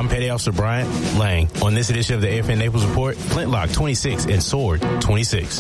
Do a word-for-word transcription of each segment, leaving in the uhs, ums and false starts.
I'm Petty Officer Bryant Lang. On this edition of the A F N Naples Report, Flintlock twenty-six and Sword twenty-six.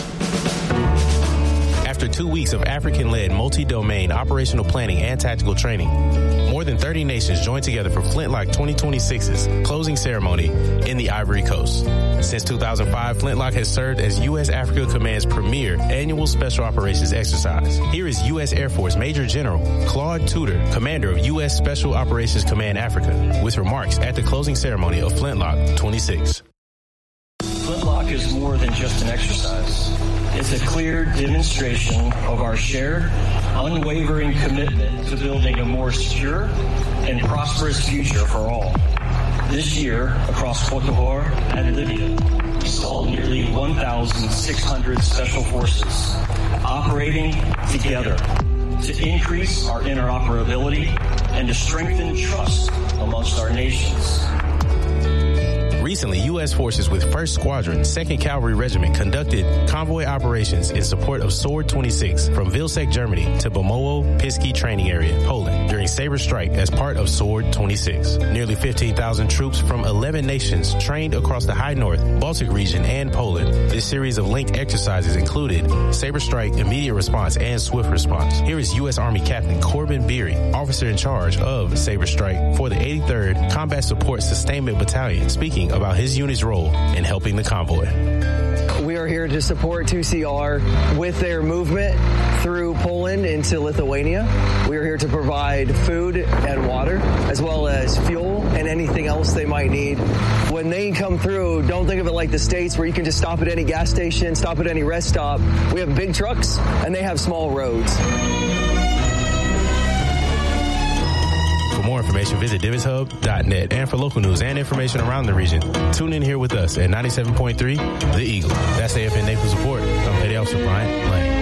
After two weeks of African-led multi-domain operational planning and tactical training, more than thirty nations joined together for Flintlock twenty twenty-six's closing ceremony in the Ivory Coast. Since two thousand five, Flintlock has served as U S Africa Command's premier annual special operations exercise. Here is U S Air Force Major General Claude Tudor, commander of U S Special Operations Command Africa, with remarks at the closing ceremony of Flintlock twenty-six. Flintlock is more than just an exercise. It's a clear demonstration of our shared, unwavering commitment to building a more secure and prosperous future for all. This year, across Côte d'Ivoire and Libya, we saw nearly one thousand six hundred special forces operating together to increase our interoperability and to strengthen trust amongst our nations. Recently, U S forces with first Squadron, second Cavalry Regiment conducted convoy operations in support of Sword twenty-six from Vilsek, Germany to Bemowo-Piski Training Area, Poland, during Sabre Strike as part of Sword twenty-six. Nearly fifteen thousand troops from eleven nations trained across the High North, Baltic region, and Poland. This series of linked exercises included Sabre Strike, Immediate Response, and Swift Response. Here is U S Army Captain Corbin Beery, officer in charge of Sabre Strike for the eighty-third Combat Support Sustainment Battalion, speaking about his unit's role in helping the convoy. We are here to support two C R with their movement through Poland into Lithuania. We are here to provide food and water, as well as fuel and anything else they might need. When they come through, don't think of it like the States where you can just stop at any gas station, stop at any rest stop. We have big trucks and they have small roads. For more information, visit Divis Hub dot net. And for local news and information around the region, tune in here with us at ninety-seven point three The Eagle. That's the A F N Naples Report. I'm Petty Officer Bryant Lane.